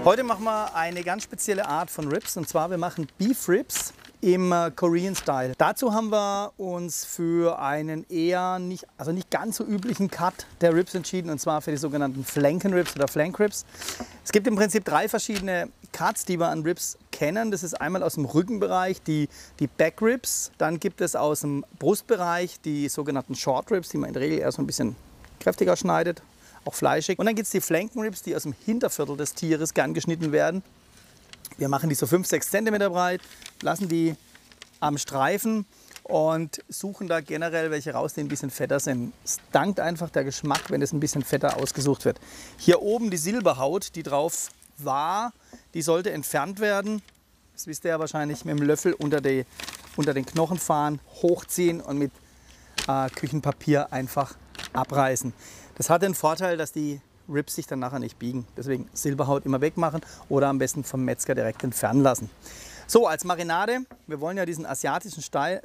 Heute machen wir eine ganz spezielle Art von Ribs, und zwar wir machen Beef Ribs im Korean Style. Dazu haben wir uns für einen eher nicht ganz so üblichen Cut der Ribs entschieden, und zwar für die sogenannten Flanken Ribs oder Flank Ribs. Es gibt im Prinzip drei verschiedene Cuts, die wir an Ribs kennen. Das ist einmal aus dem Rückenbereich die Back Ribs, dann gibt es aus dem Brustbereich die sogenannten Short Ribs, die man in der Regel eher so ein bisschen kräftiger schneidet, auch fleischig. Und dann gibt es die Flanken Ribs, die aus dem Hinterviertel des Tieres gern geschnitten werden. Wir machen die so 5-6 cm breit, lassen die am Streifen und suchen da generell welche raus, die ein bisschen fetter sind. Es dankt einfach der Geschmack, wenn es ein bisschen fetter ausgesucht wird. Hier oben die Silberhaut, die drauf war, die sollte entfernt werden. Das wisst ihr ja wahrscheinlich, mit dem Löffel unter den Knochen fahren, hochziehen und mit Küchenpapier einfach abreißen. Das hat den Vorteil, dass die Ribs sich dann nachher nicht biegen. Deswegen Silberhaut immer wegmachen oder am besten vom Metzger direkt entfernen lassen. So, als Marinade, wir wollen ja diesen asiatischen Style,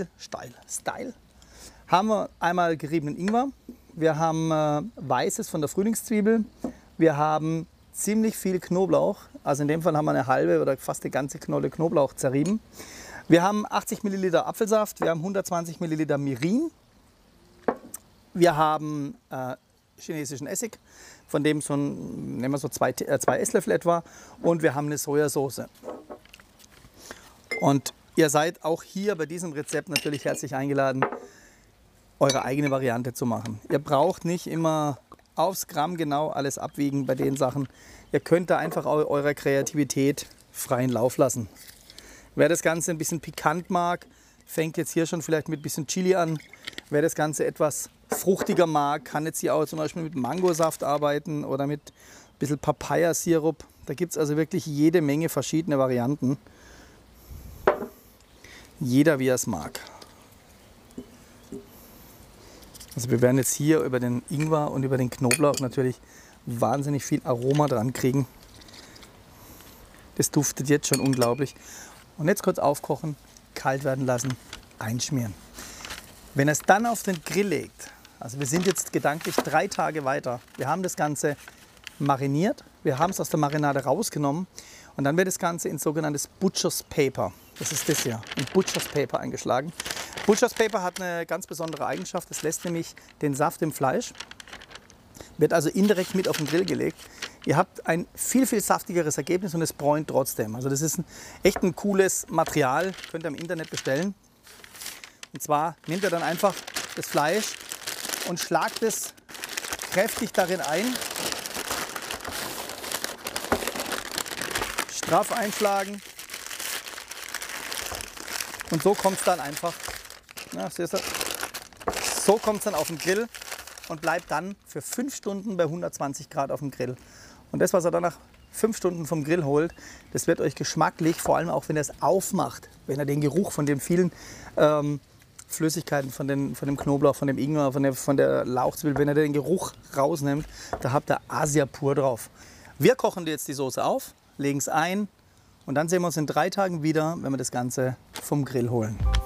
haben wir einmal geriebenen Ingwer, wir haben Weißes von der Frühlingszwiebel, wir haben ziemlich viel Knoblauch, also in dem Fall haben wir eine halbe oder fast eine ganze Knolle Knoblauch zerrieben. Wir haben 80 ml Apfelsaft, wir haben 120 ml Mirin, wir haben chinesischen Essig, von dem nehmen wir so zwei Esslöffel etwa, und wir haben eine Sojasauce. Und ihr seid auch hier bei diesem Rezept natürlich herzlich eingeladen, eure eigene Variante zu machen. Ihr braucht nicht immer aufs Gramm genau alles abwiegen bei den Sachen. Ihr könnt da einfach eurer Kreativität freien Lauf lassen. Wer das Ganze ein bisschen pikant mag, fängt jetzt hier schon vielleicht mit ein bisschen Chili an. Wer das Ganze etwas fruchtiger mag, kann jetzt hier auch zum Beispiel mit Mangosaft arbeiten oder mit ein bisschen Papaya-Sirup. Da gibt es also wirklich jede Menge verschiedene Varianten. Jeder wie er es mag. Also wir werden jetzt hier über den Ingwer und über den Knoblauch natürlich wahnsinnig viel Aroma dran kriegen. Das duftet jetzt schon unglaublich. Und jetzt kurz aufkochen, kalt werden lassen, einschmieren. Wenn ihr es dann auf den Grill legt, also wir sind jetzt gedanklich 3 Tage weiter, wir haben das Ganze mariniert, wir haben es aus der Marinade rausgenommen und dann wird das Ganze in sogenanntes Butcher's Paper, das ist das hier, in Butcher's Paper eingeschlagen. Butcher's Paper hat eine ganz besondere Eigenschaft, es lässt nämlich den Saft im Fleisch, wird also indirekt mit auf den Grill gelegt. Ihr habt ein viel saftigeres Ergebnis und es bräunt trotzdem. Also das ist echt ein cooles Material, könnt ihr im Internet bestellen. Und zwar nehmt ihr dann einfach das Fleisch und schlagt es kräftig darin ein. Straff einschlagen. Und so kommt es dann einfach, so kommt es dann auf den Grill und bleibt dann für 5 Stunden bei 120 Grad auf dem Grill. Und das, was ihr dann nach 5 Stunden vom Grill holt, das wird euch geschmacklich, vor allem auch wenn ihr es aufmacht, wenn ihr den Geruch von den vielen Flüssigkeiten, von dem Knoblauch, von dem Ingwer, von der Lauchzwiebel, wenn ihr den Geruch rausnimmt, da habt ihr Asia pur drauf. Wir kochen jetzt die Soße auf, legen es ein und dann sehen wir uns in 3 Tagen wieder, wenn wir das Ganze vom Grill holen.